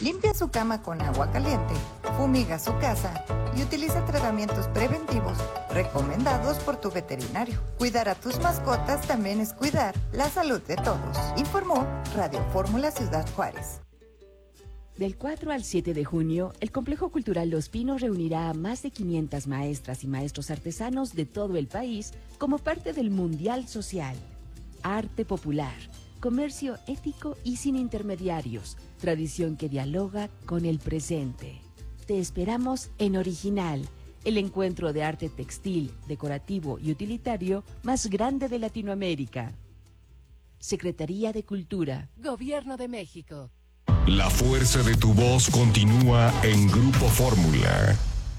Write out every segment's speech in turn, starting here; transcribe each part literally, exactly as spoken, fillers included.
Limpia su cama con agua caliente, fumiga su casa y utiliza tratamientos preventivos recomendados por tu veterinario. Cuidar a tus mascotas también es cuidar la salud de todos. Informó Radio Fórmula Ciudad Juárez. Del cuatro al siete de junio, el Complejo Cultural Los Pinos reunirá a más de quinientas maestras y maestros artesanos de todo el país como parte del Mundial Social. Arte popular, comercio ético y sin intermediarios, tradición que dialoga con el presente. Te esperamos en Original, el encuentro de arte textil, decorativo y utilitario más grande de Latinoamérica. Secretaría de Cultura, Gobierno de México. La fuerza de tu voz continúa en Grupo Fórmula.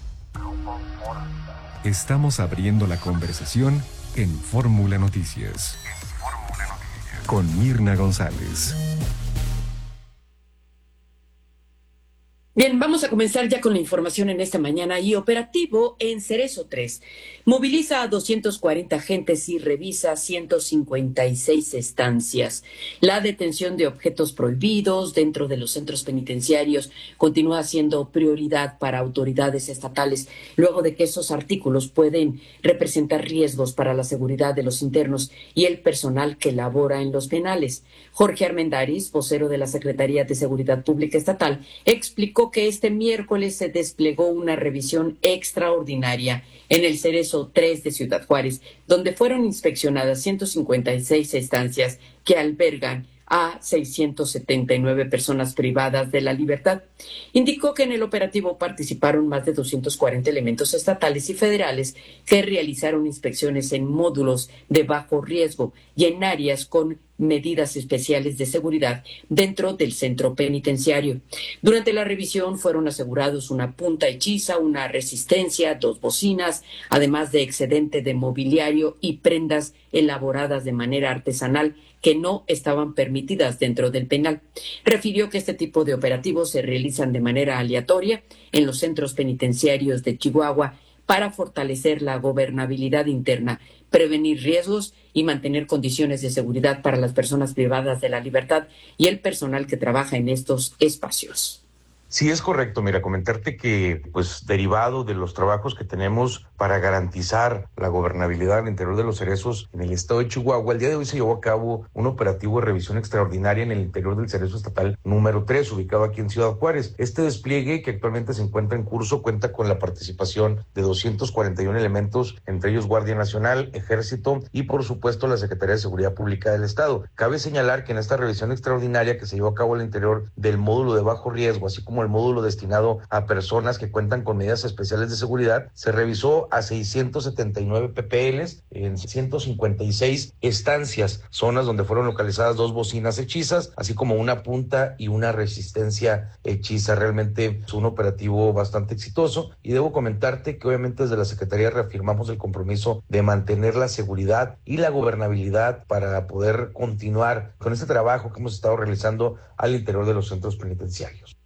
Estamos abriendo la conversación en Fórmula Noticias. Con Mirna González. Bien, vamos a comenzar ya con la información en esta mañana. Y operativo en Cerezo tres. Moviliza a doscientos cuarenta agentes y revisa ciento cincuenta y seis estancias. La detención de objetos prohibidos dentro de los centros penitenciarios continúa siendo prioridad para autoridades estatales, luego de que esos artículos pueden representar riesgos para la seguridad de los internos y el personal que labora en los penales. Jorge Armendáriz, vocero de la Secretaría de Seguridad Pública Estatal, explicó que este miércoles se desplegó una revisión extraordinaria en el Cerezo tres de Ciudad Juárez, donde fueron inspeccionadas ciento cincuenta y seis estancias que albergan a seiscientas setenta y nueve personas privadas de la libertad. Indicó que en el operativo participaron más de doscientos cuarenta elementos estatales y federales que realizaron inspecciones en módulos de bajo riesgo y en áreas con medidas especiales de seguridad dentro del centro penitenciario. Durante la revisión fueron asegurados una punta hechiza, una resistencia, dos bocinas, además de excedente de mobiliario y prendas elaboradas de manera artesanal que no estaban permitidas dentro del penal. Refirió que este tipo de operativos se realizan de manera aleatoria en los centros penitenciarios de Chihuahua para fortalecer la gobernabilidad interna, prevenir riesgos y mantener condiciones de seguridad para las personas privadas de la libertad y el personal que trabaja en estos espacios. Sí, es correcto. Mira, comentarte que, pues, derivado de los trabajos que tenemos para garantizar la gobernabilidad al interior de los cerezos en el estado de Chihuahua, el día de hoy se llevó a cabo un operativo de revisión extraordinaria en el interior del cerezo estatal número tres, ubicado aquí en Ciudad Juárez. Este despliegue, que actualmente se encuentra en curso, cuenta con la participación de doscientos cuarenta y uno elementos, entre ellos Guardia Nacional, Ejército y, por supuesto, la Secretaría de Seguridad Pública del Estado. Cabe señalar que en esta revisión extraordinaria que se llevó a cabo al interior del módulo de bajo riesgo, así como el módulo destinado a personas que cuentan con medidas especiales de seguridad, se revisó a seiscientos setenta y nueve P P Ls en ciento cincuenta y seis estancias, zonas donde fueron localizadas dos bocinas hechizas, así como una punta y una resistencia hechiza. Realmente es un operativo bastante exitoso y debo comentarte que obviamente desde la Secretaría reafirmamos el compromiso de mantener la seguridad y la gobernabilidad para poder continuar con este trabajo que hemos estado realizando al interior de los centros penitenciarios.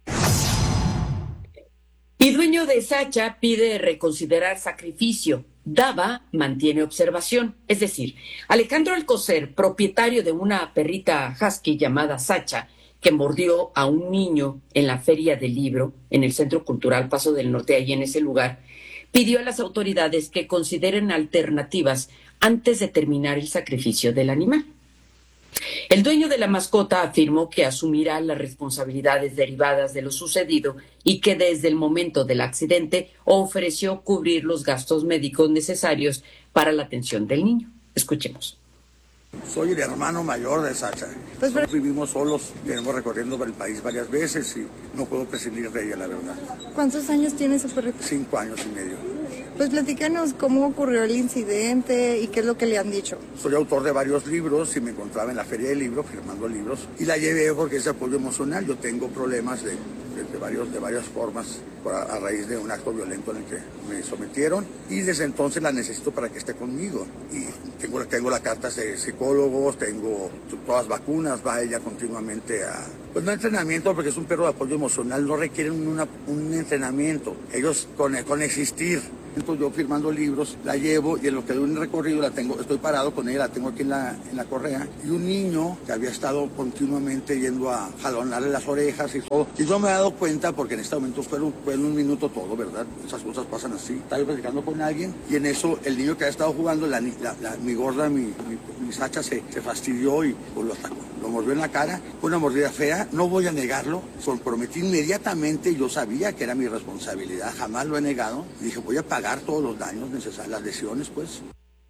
Y dueño de Sacha pide reconsiderar sacrificio. Dava mantiene observación. Es decir, Alejandro Alcocer, propietario de una perrita husky llamada Sacha, que mordió a un niño en la Feria del Libro, en el Centro Cultural Paso del Norte, ahí en ese lugar, pidió a las autoridades que consideren alternativas antes de terminar el sacrificio del animal. El dueño de la mascota afirmó que asumirá las responsabilidades derivadas de lo sucedido y que desde el momento del accidente ofreció cubrir los gastos médicos necesarios para la atención del niño. Escuchemos. Soy el hermano mayor de Sacha. Pues, pero... Vivimos solos, venimos recorriendo por el país varias veces y no puedo prescindir de ella, la verdad. ¿Cuántos años tiene su perrito? Cinco años y medio. Pues platícanos cómo ocurrió el incidente y qué es lo que le han dicho. Soy autor de varios libros y me encontraba en la Feria del Libro firmando libros y la llevé porque es apoyo emocional. Yo tengo problemas de, de, de, varios, de varias formas a, a raíz de un acto violento en el que me sometieron y desde entonces la necesito para que esté conmigo. Y tengo, tengo las cartas de psicólogos, tengo todas las vacunas, va ella continuamente a... Pues no entrenamiento porque es un perro de apoyo emocional, no requieren una, un entrenamiento. Ellos con, con existir Entonces yo firmando libros, la llevo y en lo que doy un recorrido la tengo, estoy parado con ella, la tengo aquí en la, en la correa. Y un niño que había estado continuamente yendo a jalonarle las orejas y todo. Y yo me he dado cuenta, porque en este momento fue, un, fue en un minuto todo, ¿verdad? Esas cosas pasan así. Estaba yo platicando con alguien y en eso el niño que había estado jugando, la, la, la, mi gorda, mi, mi, mi Sacha se, se fastidió y pues, lo atacó. Lo mordió en la cara, fue una mordida fea, no voy a negarlo, comprometí inmediatamente, yo sabía que era mi responsabilidad, jamás lo he negado, y dije voy a pagar todos los daños necesarios, las lesiones pues.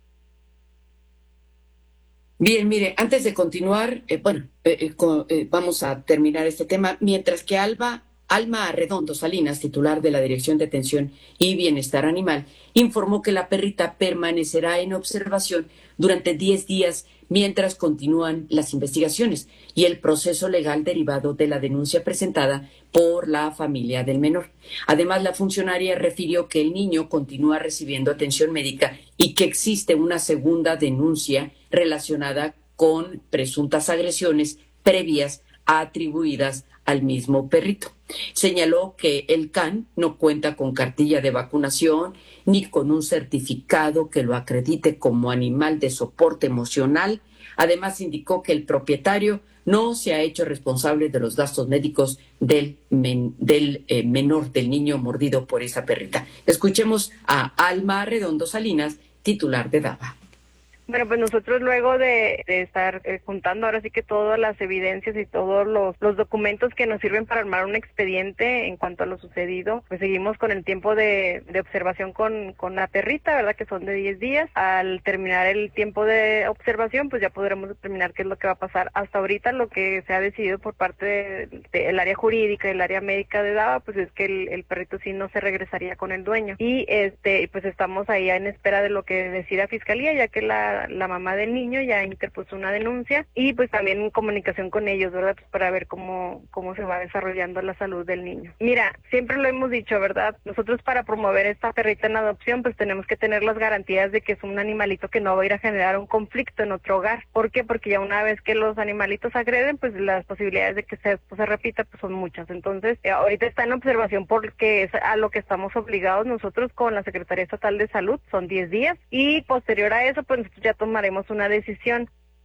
Bien, mire, antes de continuar, eh, bueno, eh, eh, con, eh, vamos a terminar este tema, mientras que Alba, Alma Arredondo Salinas, titular de la Dirección de Atención y Bienestar Animal, informó que la perrita permanecerá en observación durante diez días mientras continúan las investigaciones y el proceso legal derivado de la denuncia presentada por la familia del menor. Además, la funcionaria refirió que el niño continúa recibiendo atención médica y que existe una segunda denuncia relacionada con presuntas agresiones previas atribuidas al mismo perrito. Señaló que el can no cuenta con cartilla de vacunación ni con un certificado que lo acredite como animal de soporte emocional. Además, indicó que el propietario no se ha hecho responsable de los gastos médicos del, men, del eh, menor, del niño mordido por esa perrita. Escuchemos a Alma Arredondo Salinas, titular de DAVA. Bueno, pues nosotros luego de, de estar eh, juntando ahora sí que todas las evidencias y todos los, los documentos que nos sirven para armar un expediente en cuanto a lo sucedido, pues seguimos con el tiempo de, de observación con, con la perrita, ¿verdad? Que son de diez días. Al terminar el tiempo de observación, pues ya podremos determinar qué es lo que va a pasar. Hasta ahorita lo que se ha decidido por parte del de, de área jurídica y el área médica de DAVA, pues es que el, el perrito sí no se regresaría con el dueño. Y este pues estamos ahí en espera de lo que decida Fiscalía, ya que la la mamá del niño ya interpuso una denuncia y pues también en comunicación con ellos, ¿verdad? Pues para ver cómo, cómo se va desarrollando la salud del niño. Mira, siempre lo hemos dicho, ¿verdad? Nosotros para promover esta perrita en adopción pues tenemos que tener las garantías de que es un animalito que no va a ir a generar un conflicto en otro hogar. ¿Por qué? Porque ya una vez que los animalitos agreden, pues las posibilidades de que se, pues, se repita pues son muchas. Entonces, eh, ahorita está en observación porque es a lo que estamos obligados nosotros con la Secretaría Estatal de Salud, son diez días y posterior a eso pues nosotros ya tomaremos una decisión.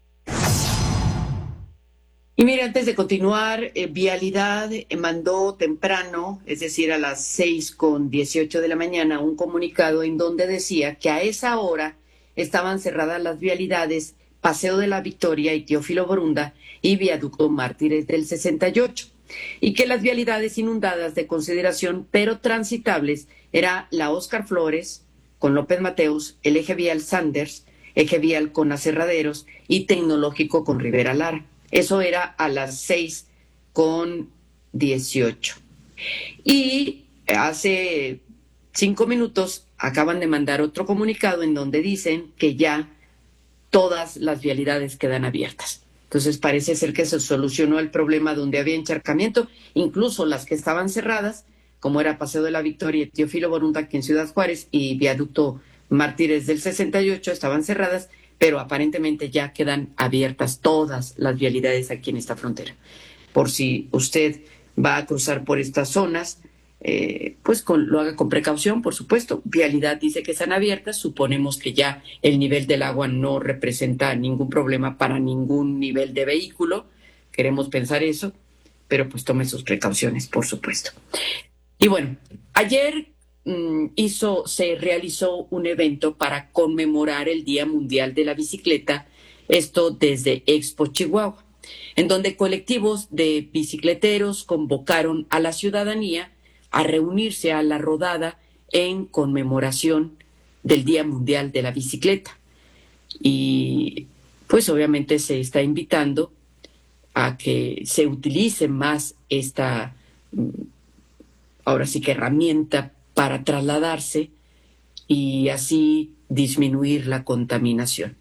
Y mire, antes de continuar, eh, Vialidad eh, mandó temprano, es decir, a las seis con dieciocho de la mañana, un comunicado en donde decía que a esa hora estaban cerradas las vialidades Paseo de la Victoria y Teófilo Borunda y Viaducto Mártires del sesenta y ocho, y que las vialidades inundadas de consideración pero transitables era la Óscar Flores con López Mateos, el eje vial Sanders, eje vial con Aserraderos y Tecnológico con Rivera Lara. Eso era a las seis con dieciocho. Y hace cinco minutos acaban de mandar otro comunicado en donde dicen que ya todas las vialidades quedan abiertas. Entonces parece ser que se solucionó el problema donde había encharcamiento, incluso las que estaban cerradas, como era Paseo de la Victoria, Teófilo Borunda aquí en Ciudad Juárez y Viaducto Mártires del sesenta y ocho estaban cerradas, pero aparentemente ya quedan abiertas todas las vialidades aquí en esta frontera. Por si usted va a cruzar por estas zonas, eh, pues con, lo haga con precaución, por supuesto. Vialidad dice que están abiertas, suponemos que ya el nivel del agua no representa ningún problema para ningún nivel de vehículo, queremos pensar eso, pero pues tome sus precauciones, por supuesto. Y bueno, ayer mm, hizo, se realizó un evento para conmemorar el Día Mundial de la Bicicleta, esto desde Expo Chihuahua, en donde colectivos de bicicleteros convocaron a la ciudadanía a reunirse a la rodada en conmemoración del Día Mundial de la Bicicleta. Y pues obviamente se está invitando a que se utilice más esta, ahora sí que herramienta para trasladarse y así disminuir la contaminación.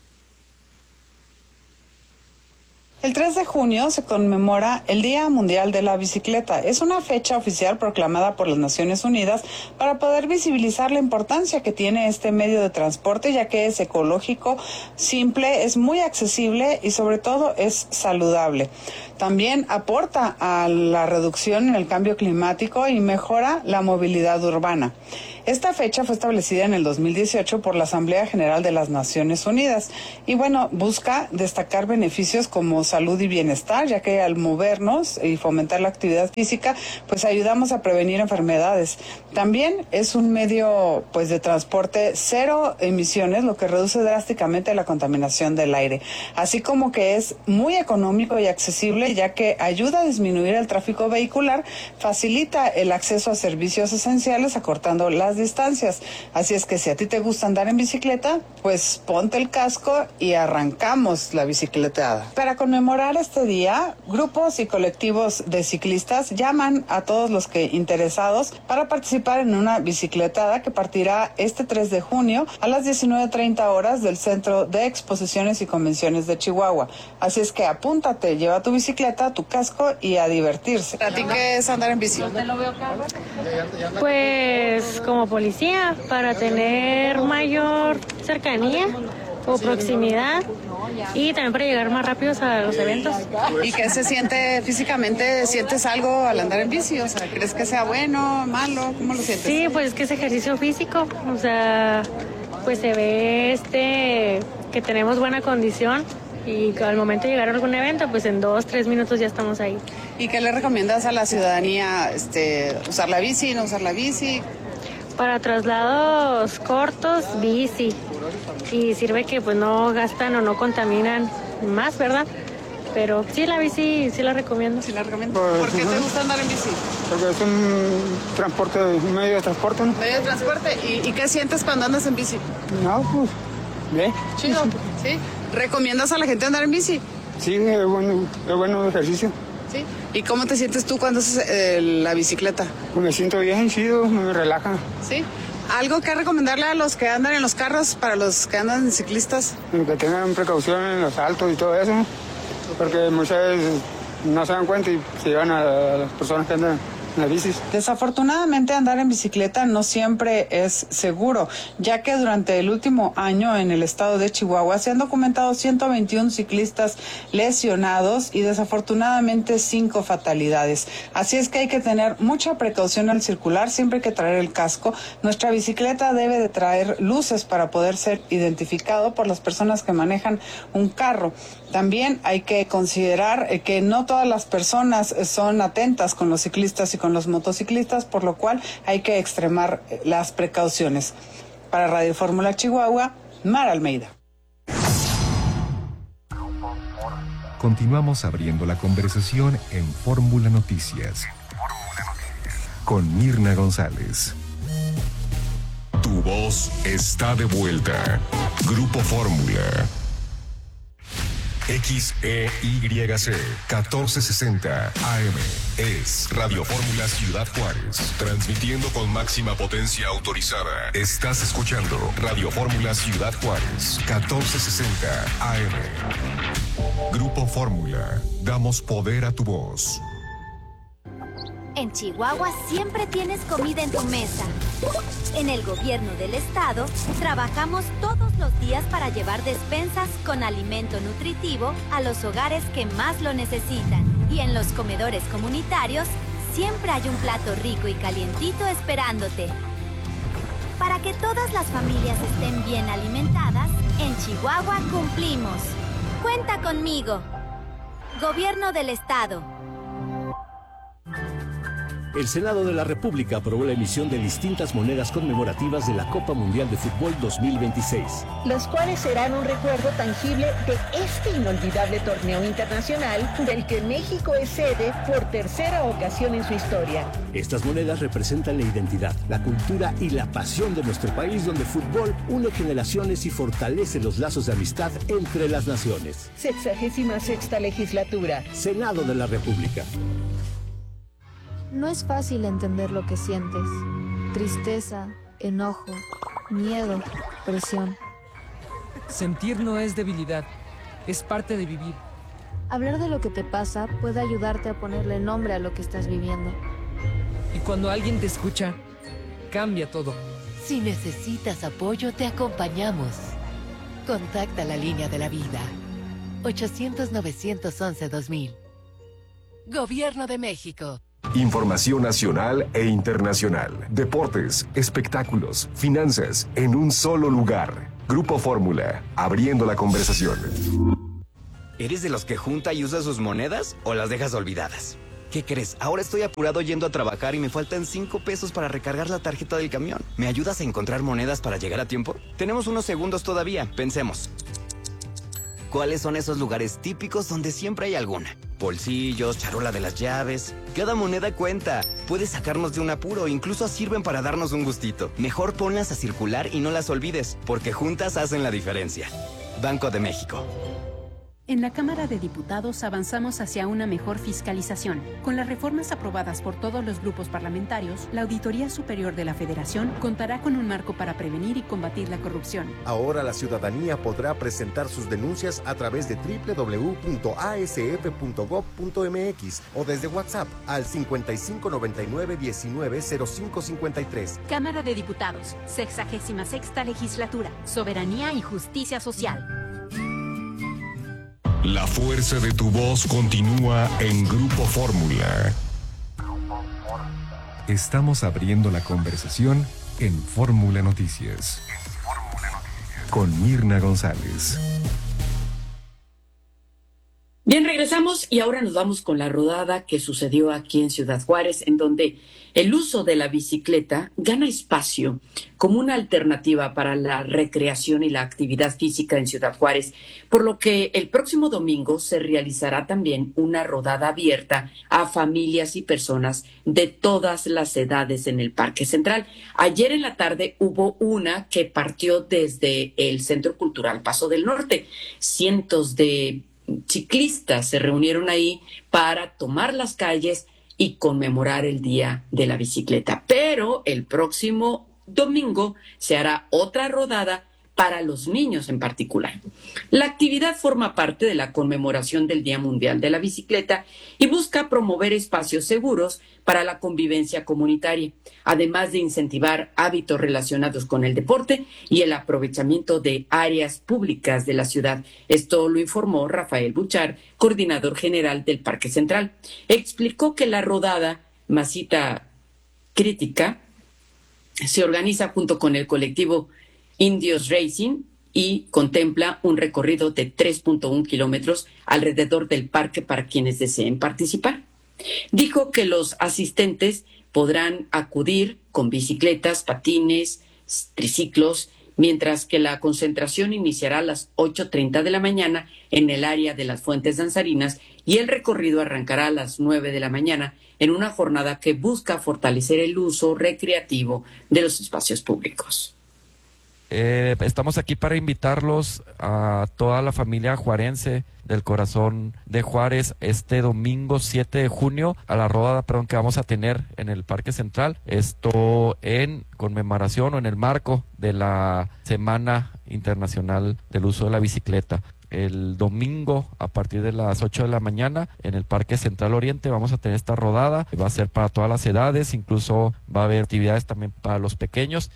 El tres de junio se conmemora el Día Mundial de la Bicicleta. Es una fecha oficial proclamada por las Naciones Unidas para poder visibilizar la importancia que tiene este medio de transporte, ya que es ecológico, simple, es muy accesible y sobre todo es saludable. También aporta a la reducción en el cambio climático y mejora la movilidad urbana. Esta fecha fue establecida en el dos mil dieciocho por la Asamblea General de las Naciones Unidas y bueno, busca destacar beneficios como salud y bienestar, ya que al movernos y fomentar la actividad física, pues ayudamos a prevenir enfermedades. También es un medio pues de transporte cero emisiones, lo que reduce drásticamente la contaminación del aire, así como que es muy económico y accesible, ya que ayuda a disminuir el tráfico vehicular, facilita el acceso a servicios esenciales, acortando las distancias. Así es que si a ti te gusta andar en bicicleta, pues ponte el casco y arrancamos la bicicleteada. Para conmemorar este día, grupos y colectivos de ciclistas llaman a todos los que interesados para participar en una bicicletada que partirá este tres de junio a las diecinueve treinta horas del Centro de Exposiciones y Convenciones de Chihuahua. Así es que apúntate, lleva tu bicicleta, tu casco y a divertirse. ¿Para ti qué es andar en bici? Pues como policía, para tener mayor cercanía o proximidad y también para llegar más rápido a los eventos. ¿Y qué se siente físicamente? ¿Sientes algo al andar en bici? O sea, ¿crees que sea bueno, malo? ¿Cómo lo sientes? Sí, pues es que es ejercicio físico, o sea, pues se ve este que tenemos buena condición y al momento de llegar a algún evento, pues en dos, tres minutos ya estamos ahí. ¿Y qué le recomiendas a la ciudadanía? Este, ¿usar la bici, no usar la bici? Para traslados cortos, bici. Y sirve que pues no gastan o no contaminan más, ¿verdad? Pero sí, la bici sí la recomiendo. Sí la recomiendo. Pues, ¿por qué uh-huh. te gusta andar en bici? Porque es un transporte, un medio de transporte, ¿no? ¿Medio de transporte? ¿Y, y qué sientes cuando andas en bici? No, pues, bien. Chido, ¿sí? ¿Recomiendas a la gente andar en bici? Sí, es bueno, es bueno ejercicio. ¿Sí? ¿Y cómo te sientes tú cuando haces eh, la bicicleta? Pues me siento bien, chido, me relaja. ¿Sí? ¿Algo que recomendarle a los que andan en los carros, para los que andan ciclistas? Que tengan precaución en los saltos y todo eso, ¿no? Porque muchas veces no se dan cuenta y se llevan a las personas que andan en las bicis. Desafortunadamente, andar en bicicleta no siempre es seguro, ya que durante el último año en el estado de Chihuahua se han documentado ciento veintiún ciclistas lesionados y desafortunadamente cinco fatalidades. Así es que hay que tener mucha precaución al circular, siempre hay que traer el casco. Nuestra bicicleta debe de traer luces para poder ser identificado por las personas que manejan un carro. También hay que considerar que no todas las personas son atentas con los ciclistas y con los motociclistas, por lo cual hay que extremar las precauciones. Para Radio Fórmula Chihuahua, Mar Almeida. Continuamos abriendo la conversación en Fórmula Noticias con Mirna González. Tu voz está de vuelta. Grupo Fórmula. X E Y C catorce sesenta A M es Radio Fórmula Ciudad Juárez, transmitiendo con máxima potencia autorizada. Estás escuchando Radio Fórmula Ciudad Juárez, catorce sesenta A M. Grupo Fórmula, damos poder a tu voz. En Chihuahua siempre tienes comida en tu mesa. En el gobierno del estado, trabajamos todos los días para llevar despensas con alimento nutritivo a los hogares que más lo necesitan. Y en los comedores comunitarios, siempre hay un plato rico y calientito esperándote. Para que todas las familias estén bien alimentadas, en Chihuahua cumplimos. Cuenta conmigo. Gobierno del estado. El Senado de la República aprobó la emisión de distintas monedas conmemorativas de la Copa Mundial de Fútbol dos mil veintiséis. Las cuales serán un recuerdo tangible de este inolvidable torneo internacional del que México es sede por tercera ocasión en su historia. Estas monedas representan la identidad, la cultura y la pasión de nuestro país, donde el fútbol une generaciones y fortalece los lazos de amistad entre las naciones. Sexagésima sexta legislatura. Senado de la República. No es fácil entender lo que sientes. Tristeza, enojo, miedo, presión. Sentir no es debilidad, es parte de vivir. Hablar de lo que te pasa puede ayudarte a ponerle nombre a lo que estás viviendo. Y cuando alguien te escucha, cambia todo. Si necesitas apoyo, te acompañamos. Contacta la línea de la vida. ochocientos, novecientos once, dos mil. Gobierno de México. Información nacional e internacional, deportes, espectáculos, finanzas, en un solo lugar. Grupo Fórmula, abriendo la conversación. ¿Eres de los que junta y usa sus monedas o las dejas olvidadas? ¿Qué crees? Ahora estoy apurado yendo a trabajar y me faltan cinco pesos para recargar la tarjeta del camión. ¿Me ayudas a encontrar monedas para llegar a tiempo? Tenemos unos segundos todavía, pensemos. ¿Cuáles son esos lugares típicos donde siempre hay alguna? Bolsillos, charola de las llaves. Cada moneda cuenta. Puede sacarnos de un apuro, incluso sirven para darnos un gustito. Mejor ponlas a circular y no las olvides, porque juntas hacen la diferencia. Banco de México. En la Cámara de Diputados avanzamos hacia una mejor fiscalización. Con las reformas aprobadas por todos los grupos parlamentarios, la Auditoría Superior de la Federación contará con un marco para prevenir y combatir la corrupción. Ahora la ciudadanía podrá presentar sus denuncias a través de doble u doble u doble u punto a s f punto gob punto m x o desde WhatsApp al cincuenta y cinco noventa y nueve diecinueve cero cinco cincuenta y tres. Cámara de Diputados, sexagésima sexta legislatura, soberanía y justicia social. La fuerza de tu voz continúa en Grupo Fórmula. Estamos abriendo la conversación en Fórmula Noticias. Con Mirna González. Bien, regresamos y ahora nos vamos con la rodada que sucedió aquí en Ciudad Juárez, en donde el uso de la bicicleta gana espacio como una alternativa para la recreación y la actividad física en Ciudad Juárez, por lo que el próximo domingo se realizará también una rodada abierta a familias y personas de todas las edades en el Parque Central. Ayer en la tarde hubo una que partió desde el Centro Cultural Paso del Norte. Cientos de ciclistas se reunieron ahí para tomar las calles y conmemorar el Día de la Bicicleta. Pero el próximo domingo se hará otra rodada para los niños en particular. La actividad forma parte de la conmemoración del Día Mundial de la Bicicleta y busca promover espacios seguros para la convivencia comunitaria, además de incentivar hábitos relacionados con el deporte y el aprovechamiento de áreas públicas de la ciudad. Esto lo informó Rafael Buchar, coordinador general del Parque Central. Explicó que la rodada Masita Crítica se organiza junto con el colectivo Indios Racing y contempla un recorrido de tres punto uno kilómetros alrededor del parque para quienes deseen participar. Dijo que los asistentes podrán acudir con bicicletas, patines, triciclos, mientras que la concentración iniciará a las ocho treinta de la mañana en el área de las Fuentes Danzarinas y el recorrido arrancará a las nueve de la mañana en una jornada que busca fortalecer el uso recreativo de los espacios públicos. Eh, estamos aquí para invitarlos a toda la familia juarense del corazón de Juárez este domingo siete de junio a la rodada, perdón, que vamos a tener en el Parque Central. Esto en conmemoración o en el marco de la Semana Internacional del Uso de la Bicicleta. El domingo a partir de las ocho de la mañana en el Parque Central Oriente vamos a tener esta rodada. Va a ser para todas las edades, incluso va a haber actividades también para los pequeños.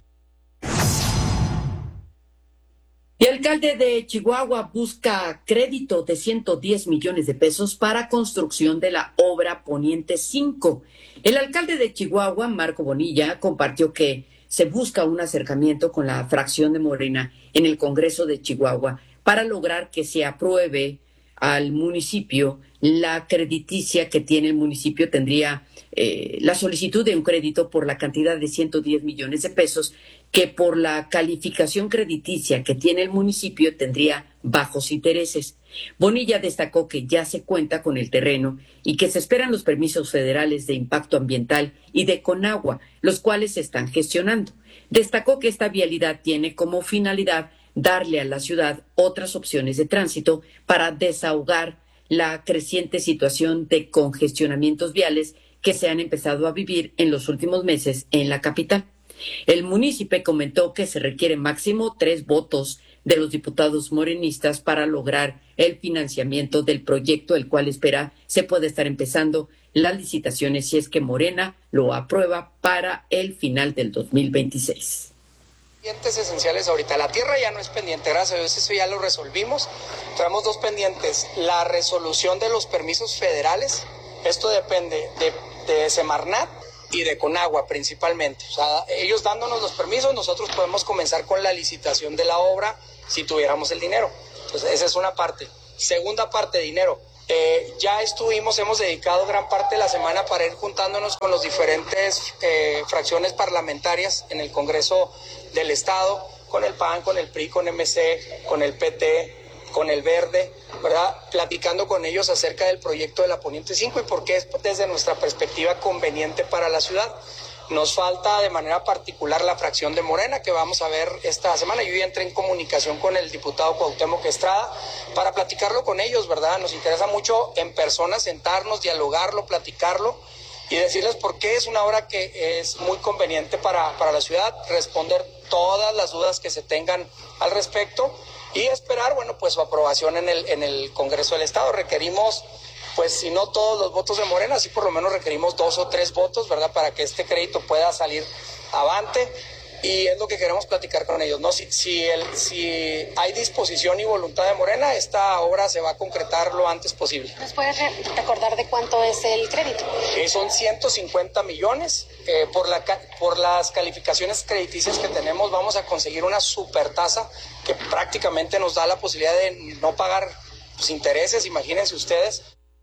El alcalde de Chihuahua busca crédito de ciento diez millones de pesos para construcción de la obra Poniente cinco. El alcalde de Chihuahua, Marco Bonilla, compartió que se busca un acercamiento con la fracción de Morena en el Congreso de Chihuahua para lograr que se apruebe al municipio la crediticia que tiene el municipio. Tendría eh, la solicitud de un crédito por la cantidad de ciento diez millones de pesos, que por la calificación crediticia que tiene el municipio tendría bajos intereses. Bonilla destacó que ya se cuenta con el terreno y que se esperan los permisos federales de impacto ambiental y de Conagua, los cuales se están gestionando. Destacó que esta vialidad tiene como finalidad darle a la ciudad otras opciones de tránsito para desahogar la creciente situación de congestionamientos viales que se han empezado a vivir en los últimos meses en la capital. El municipio comentó que se requiere máximo tres votos de los diputados morenistas para lograr el financiamiento del proyecto, el cual espera se puede estar empezando las licitaciones si es que Morena lo aprueba para el final del dos mil veintiséis. Pendientes esenciales ahorita. La tierra ya no es pendiente, gracias a Dios, eso ya lo resolvimos. Traemos dos pendientes, la resolución de los permisos federales Esto depende de, de Semarnat y de Conagua principalmente. O sea, ellos dándonos los permisos, nosotros podemos comenzar con la licitación de la obra si tuviéramos el dinero. Entonces, esa es una parte. Segunda parte, dinero. Eh, ya estuvimos, hemos dedicado gran parte de la semana para ir juntándonos con los diferentes eh, fracciones parlamentarias en el Congreso del Estado, con el P A N, con el P R I, con M C, con el P T, con el Verde, ¿verdad? Platicando con ellos acerca del proyecto de la Poniente cinco y por qué es desde nuestra perspectiva conveniente para la ciudad. Nos falta de manera particular la fracción de Morena, que vamos a ver esta semana. Yo ya entré en comunicación con el diputado Cuauhtémoc Estrada para platicarlo con ellos, ¿verdad? Nos interesa mucho en persona sentarnos, dialogarlo, platicarlo y decirles por qué es una obra que es muy conveniente para, para la ciudad, responder todas las dudas que se tengan al respecto y esperar, bueno, pues su aprobación en el, en el Congreso del Estado. Requerimos, pues si no todos los votos de Morena, sí por lo menos requerimos dos o tres votos, ¿verdad? Para que este crédito pueda salir avante y es lo que queremos platicar con ellos, ¿no? Si, si, el, si hay disposición y voluntad de Morena, esta obra se va a concretar lo antes posible. ¿Nos puedes recordar de cuánto es el crédito? Eh, son ciento cincuenta millones. Eh, por, la, por las calificaciones crediticias que tenemos, vamos a conseguir una super tasa que prácticamente nos da la posibilidad de no pagar pues, intereses, imagínense ustedes.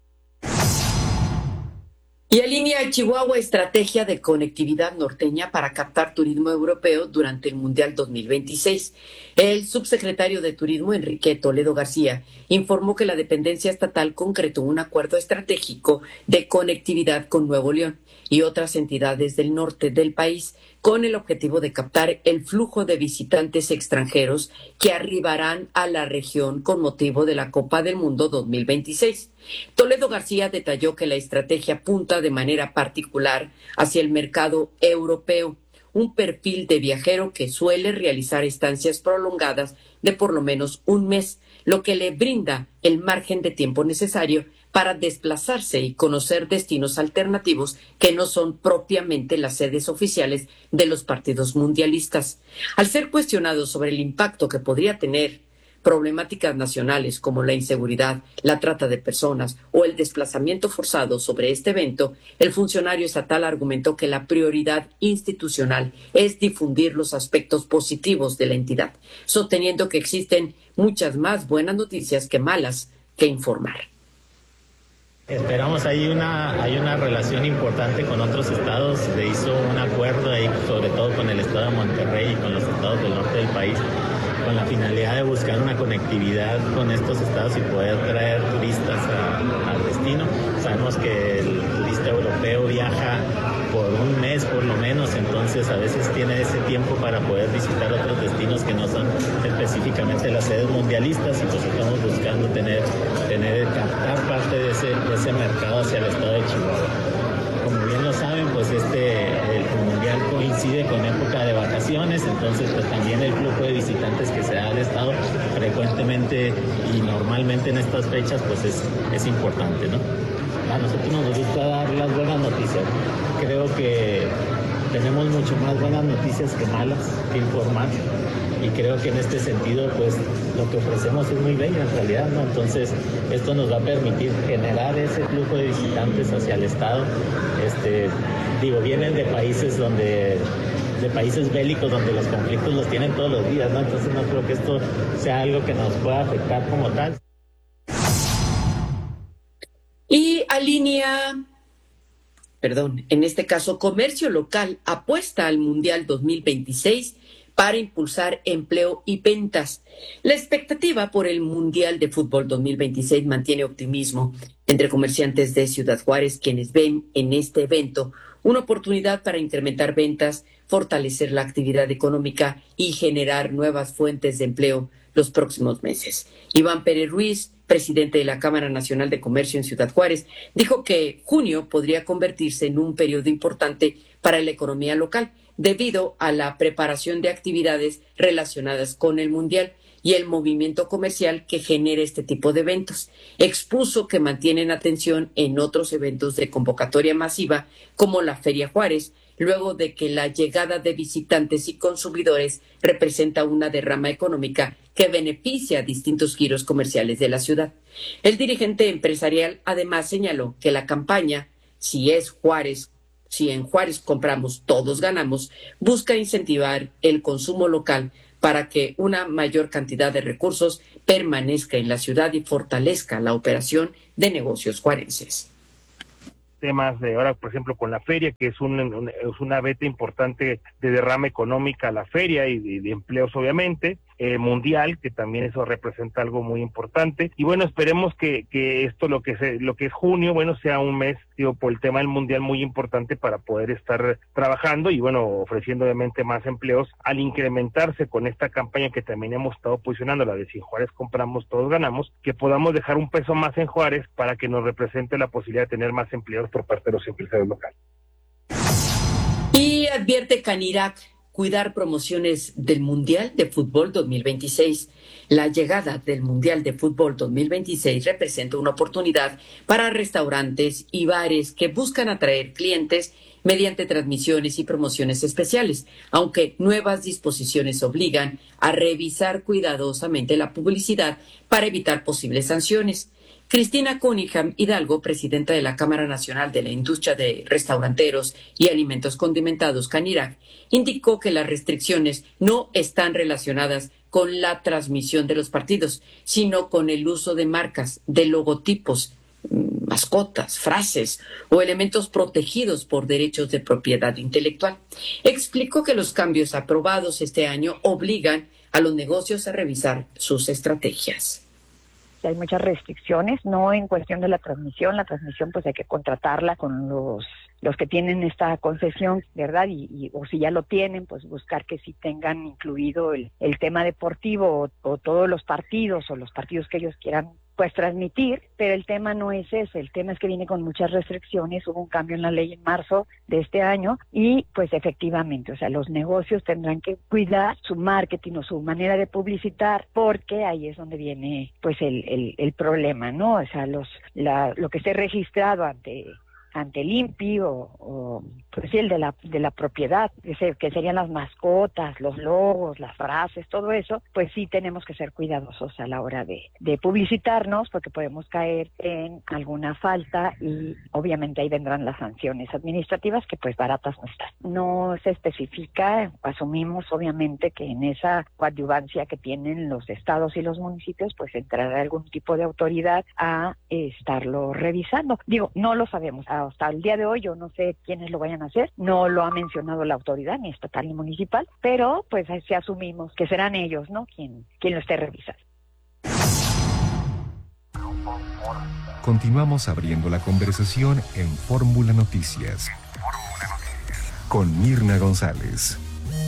Y alinea Chihuahua estrategia de conectividad norteña para captar turismo europeo durante el Mundial dos mil veintiséis. El subsecretario de Turismo, Enrique Toledo García, informó que la dependencia estatal concretó un acuerdo estratégico de conectividad con Nuevo León y otras entidades del norte del país con el objetivo de captar el flujo de visitantes extranjeros que arribarán a la región con motivo de la Copa del Mundo dos mil veintiséis. Toledo García detalló que la estrategia apunta de manera particular hacia el mercado europeo, un perfil de viajero que suele realizar estancias prolongadas de por lo menos un mes, lo que le brinda el margen de tiempo necesario para desplazarse y conocer destinos alternativos que no son propiamente las sedes oficiales de los partidos mundialistas. Al ser cuestionado sobre el impacto que podría tener problemáticas nacionales como la inseguridad, la trata de personas o el desplazamiento forzado sobre este evento, el funcionario estatal argumentó que la prioridad institucional es difundir los aspectos positivos de la entidad, sosteniendo que existen muchas más buenas noticias que malas que informar. Esperamos, hay una, hay una relación importante con otros estados, se hizo un acuerdo ahí, sobre todo con el estado de Monterrey y con los estados del norte del país, con la finalidad de buscar una conectividad con estos estados y poder traer turistas a, al destino. Sabemos que el turista europeo viaja por un mes por lo menos, entonces a veces tiene ese tiempo para poder visitar otros destinos que no son específicamente las sedes mundialistas, y pues estamos buscando tener, tener captar parte de ese, de ese mercado hacia el estado de Chihuahua. Como bien lo saben, pues este el mundial coincide con época de vacaciones, entonces pues también el flujo de visitantes que se da al estado frecuentemente y normalmente en estas fechas pues es, es importante, ¿no? A nosotros nos gusta dar las buenas noticias. Creo que tenemos mucho más buenas noticias que malas que informar, y creo que en este sentido pues lo que ofrecemos es muy bello en realidad, ¿no? Entonces esto nos va a permitir generar ese flujo de visitantes hacia el estado. Este, digo, vienen de países donde de países bélicos donde los conflictos los tienen todos los días, ¿no? Entonces no creo que esto sea algo que nos pueda afectar como tal. Y alinea, perdón, en este caso, comercio local apuesta al Mundial dos mil veintiséis para impulsar empleo y ventas. La expectativa por el Mundial de Fútbol dos mil veintiséis mantiene optimismo entre comerciantes de Ciudad Juárez, quienes ven en este evento una oportunidad para incrementar ventas, fortalecer la actividad económica y generar nuevas fuentes de empleo los próximos meses. Iván Pérez Ruiz, presidente de la Cámara Nacional de Comercio en Ciudad Juárez, dijo que junio podría convertirse en un periodo importante para la economía local debido a la preparación de actividades relacionadas con el Mundial y el movimiento comercial que genera este tipo de eventos. Expuso que mantienen atención en otros eventos de convocatoria masiva como la Feria Juárez luego de que la llegada de visitantes y consumidores representa una derrama económica que beneficia a distintos giros comerciales de la ciudad. El dirigente empresarial además señaló que la campaña Si es Juárez, si en Juárez compramos, todos ganamos, busca incentivar el consumo local para que una mayor cantidad de recursos permanezca en la ciudad y fortalezca la operación de negocios juarenses. Temas de ahora, por ejemplo, con la feria, que es, un, un, es una veta importante de derrama económica a la feria y de, de empleos, obviamente, eh, mundial, que también eso representa algo muy importante. Y bueno, esperemos que, que esto, lo que, se, lo que es junio, bueno, sea un mes, digo, por el tema del mundial muy importante para poder estar trabajando y, bueno, ofreciendo obviamente más empleos al incrementarse con esta campaña que también hemos estado posicionando, la de Si en Juárez compramos, todos ganamos, que podamos dejar un peso más en Juárez para que nos represente la posibilidad de tener más empleos por parte de los empresarios locales. Y advierte Canirac cuidar promociones del Mundial de Fútbol dos mil veintiséis. La llegada del Mundial de Fútbol dos mil veintiséis representa una oportunidad para restaurantes y bares que buscan atraer clientes mediante transmisiones y promociones especiales, aunque nuevas disposiciones obligan a revisar cuidadosamente la publicidad para evitar posibles sanciones. Cristina Cunningham Hidalgo, presidenta de la Cámara Nacional de la Industria de Restauranteros y Alimentos Condimentados, Canirac, indicó que las restricciones no están relacionadas con la transmisión de los partidos, sino con el uso de marcas, de logotipos, mascotas, frases o elementos protegidos por derechos de propiedad intelectual. Explicó que los cambios aprobados este año obligan a los negocios a revisar sus estrategias. Hay muchas restricciones, no en cuestión de la transmisión, la transmisión pues hay que contratarla con los los que tienen esta concesión, ¿verdad? Y, y o si ya lo tienen, pues buscar que sí tengan incluido el, el tema deportivo o, o todos los partidos o los partidos que ellos quieran pues transmitir, pero el tema no es ese, el tema es que viene con muchas restricciones, hubo un cambio en la ley en marzo de este año y pues efectivamente, o sea, los negocios tendrán que cuidar su marketing o su manera de publicitar, porque ahí es donde viene pues el, el, el problema, ¿no? O sea, los la, lo que esté registrado ante ante el I N P I o, o pues sí, el de la de la propiedad, ese, que serían las mascotas, los logos, las frases, todo eso, pues sí tenemos que ser cuidadosos a la hora de, de publicitarnos, porque podemos caer en alguna falta y obviamente ahí vendrán las sanciones administrativas que pues baratas no están. No se especifica, asumimos obviamente que en esa coadyuvancia que tienen los estados y los municipios, pues entrará algún tipo de autoridad a eh, estarlo revisando. Digo, no lo sabemos. Hasta el día de hoy yo no sé quiénes lo vayan a hacer, no lo ha mencionado la autoridad, ni estatal ni municipal, pero pues así asumimos que serán ellos, ¿no? Quien, quien lo esté revisando. Continuamos abriendo la conversación en Fórmula Noticias con Mirna González.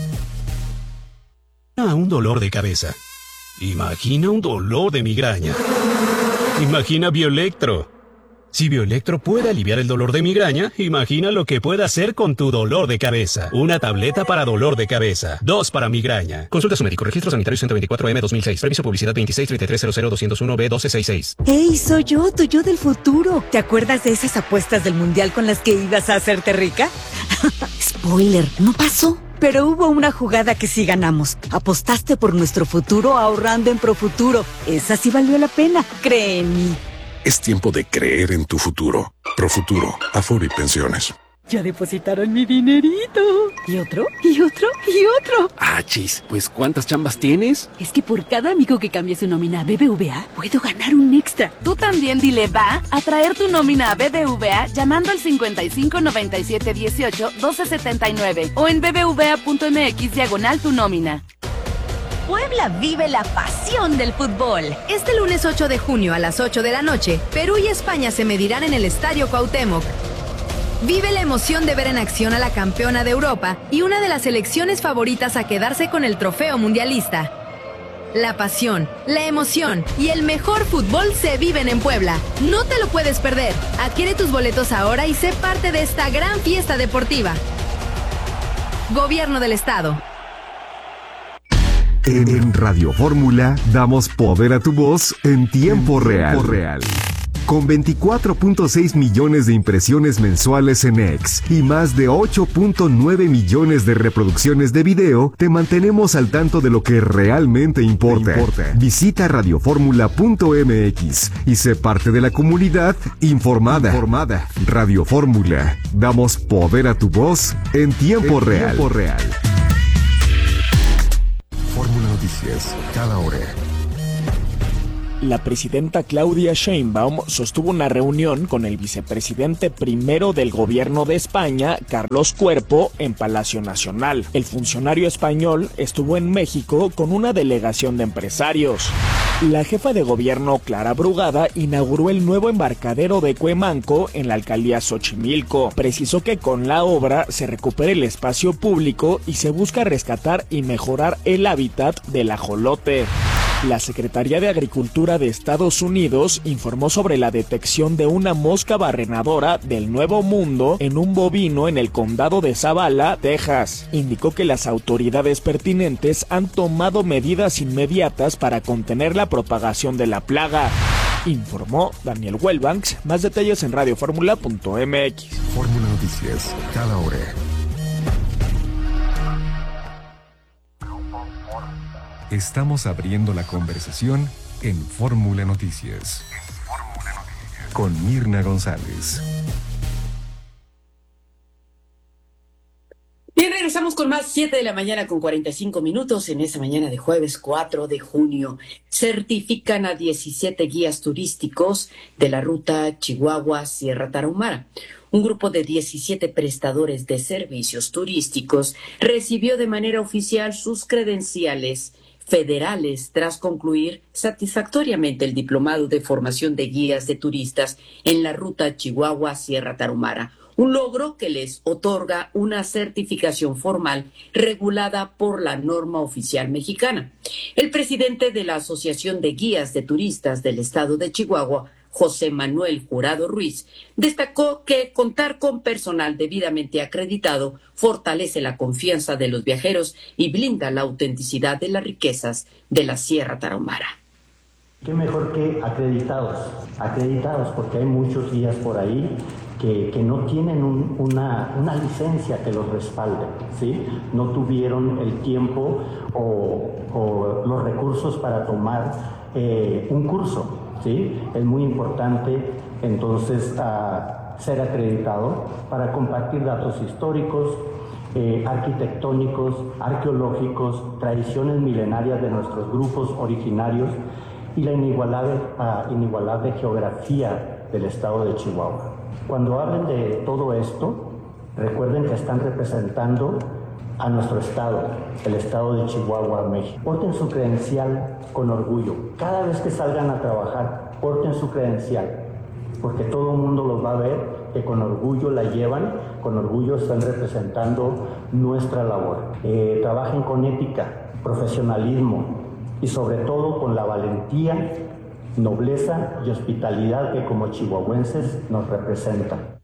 A un dolor de cabeza. Imagina un dolor de migraña. Imagina Bioelectro. Si Bioelectro puede aliviar el dolor de migraña, imagina lo que puede hacer con tu dolor de cabeza. Una tableta para dolor de cabeza, dos para migraña. Consulta a su médico. Registro sanitario ciento veinticuatro M dos mil seis. Permiso publicidad veintiséis treinta y tres cero cero doscientos uno B doce sesenta y seis. ¡Hey, soy yo, tu yo del futuro! ¿Te acuerdas de esas apuestas del mundial con las que ibas a hacerte rica? Spoiler, no pasó. Pero hubo una jugada que sí ganamos. Apostaste por nuestro futuro ahorrando en Profuturo. Esa sí valió la pena, cree en mí. Es tiempo de creer en tu futuro. Profuturo, Afore y Pensiones. Ya depositaron mi dinerito. ¿Y otro? ¿Y otro? ¿Y otro? Ah, chis, pues ¿cuántas chambas tienes? Es que por cada amigo que cambie su nómina a B B V A, puedo ganar un extra. Tú también dile va a traer tu nómina a B B V A llamando al cincuenta y cinco noventa y siete dieciocho doce setenta y nueve o en bbva.mx diagonal tu nómina. Puebla vive la pasión del fútbol. Este lunes ocho de junio a las ocho de la noche, Perú y España se medirán en el Estadio Cuauhtémoc. Vive la emoción de ver en acción a la campeona de Europa y una de las selecciones favoritas a quedarse con el trofeo mundialista. La pasión, la emoción y el mejor fútbol se viven en Puebla. No te lo puedes perder. Adquiere tus boletos ahora y sé parte de esta gran fiesta deportiva. Gobierno del Estado. En Radio Fórmula damos poder a tu voz en tiempo real. real. Con veinticuatro punto seis millones de impresiones mensuales en X y más de ocho punto nueve millones de reproducciones de video, te mantenemos al tanto de lo que realmente importa. importa. Visita radio fórmula punto m x y sé parte de la comunidad informada. informada. Radio Fórmula. Damos poder a tu voz en tiempo en real. Tiempo real. Fórmula Noticias, cada hora. La presidenta Claudia Sheinbaum sostuvo una reunión con el vicepresidente primero del gobierno de España, Carlos Cuerpo, en Palacio Nacional. El funcionario español estuvo en México con una delegación de empresarios. La jefa de gobierno, Clara Brugada, inauguró el nuevo embarcadero de Cuemanco en la alcaldía Xochimilco. Precisó que con la obra se recupera el espacio público y se busca rescatar y mejorar el hábitat del ajolote. La Secretaría de Agricultura de Estados Unidos informó sobre la detección de una mosca barrenadora del Nuevo Mundo en un bovino en el condado de Zavala, Texas. Indicó que las autoridades pertinentes han tomado medidas inmediatas para contener la propagación de la plaga. Informó Daniel Wellbanks. Más detalles en radio fórmula punto m x. Fórmula Noticias, cada hora. Estamos abriendo la conversación en Fórmula Noticias. Con Mirna González. Bien, regresamos con más, siete de la mañana con cuarenta y cinco minutos en esa mañana de jueves cuatro de junio. Certifican a diecisiete guías turísticos de la ruta Chihuahua-Sierra Tarahumara. Un grupo de diecisiete prestadores de servicios turísticos recibió de manera oficial sus credenciales federales tras concluir satisfactoriamente el diplomado de formación de guías de turistas en la ruta Chihuahua-Sierra Tarahumara, un logro que les otorga una certificación formal regulada por la norma oficial mexicana. El presidente de la Asociación de Guías de Turistas del Estado de Chihuahua, José Manuel Jurado Ruiz, destacó que contar con personal debidamente acreditado fortalece la confianza de los viajeros y blinda la autenticidad de las riquezas de la Sierra Tarahumara. Qué mejor que acreditados, acreditados, porque hay muchos guías por ahí que, que no tienen un, una, una licencia que los respalde, ¿sí? No tuvieron el tiempo o, o los recursos para tomar eh, un curso, ¿sí? Es muy importante entonces uh, ser acreditado para compartir datos históricos, eh, arquitectónicos, arqueológicos, tradiciones milenarias de nuestros grupos originarios y la inigualable, uh, inigualable geografía del estado de Chihuahua. Cuando hablen de todo esto, recuerden que están representando a nuestro estado, el estado de Chihuahua, México. Porten su credencial con orgullo. Cada vez que salgan a trabajar, porten su credencial, porque todo el mundo los va a ver que con orgullo la llevan, con orgullo están representando nuestra labor. Eh, trabajen con ética, profesionalismo y sobre todo con la valentía, nobleza y hospitalidad que como chihuahuenses nos representan.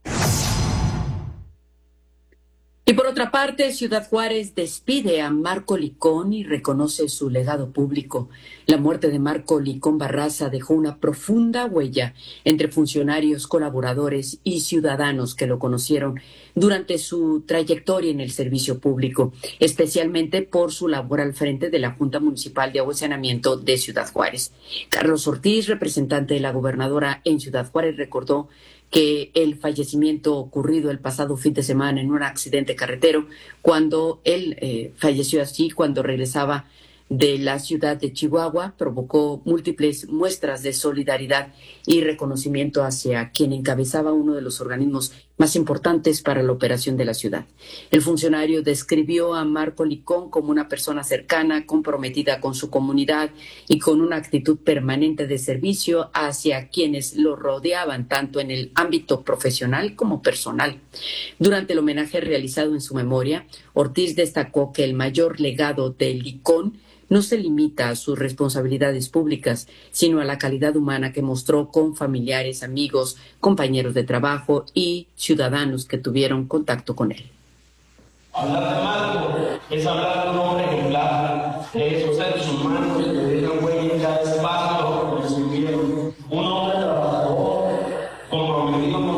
Y por otra parte, Ciudad Juárez despide a Marco Licón y reconoce su legado público. La muerte de Marco Licón Barraza dejó una profunda huella entre funcionarios, colaboradores y ciudadanos que lo conocieron durante su trayectoria en el servicio público, especialmente por su labor al frente de la Junta Municipal de Agua y Saneamiento de Ciudad Juárez. Carlos Ortiz, representante de la gobernadora en Ciudad Juárez, recordó que el fallecimiento ocurrido el pasado fin de semana en un accidente carretero, cuando él eh, falleció así, cuando regresaba de la ciudad de Chihuahua, provocó múltiples muestras de solidaridad y reconocimiento hacia quien encabezaba uno de los organismos más importantes para la operación de la ciudad. El funcionario describió a Marco Licón como una persona cercana, comprometida con su comunidad y con una actitud permanente de servicio hacia quienes lo rodeaban, tanto en el ámbito profesional como personal. Durante el homenaje realizado en su memoria, Ortiz destacó que el mayor legado de Licón no se limita a sus responsabilidades públicas, sino a la calidad humana que mostró con familiares, amigos, compañeros de trabajo y ciudadanos que tuvieron contacto con él. Hablar de Marco es hablar de un hombre ejemplar, de esos seres humanos que dejan huella en cada espacio que los vivieron. Un hombre trabajador, venimos